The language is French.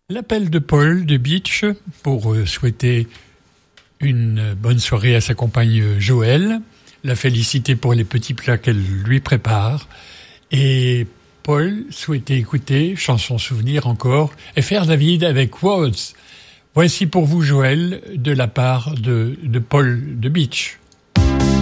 L'appel de Paul de Beach pour souhaiter une bonne soirée à sa compagne Joëlle, la féliciter pour les petits plats qu'elle lui prépare. Et Paul souhaitait écouter chanson souvenir encore et faire David avec Words. Voici pour vous Joëlle de la part de Paul de Beach.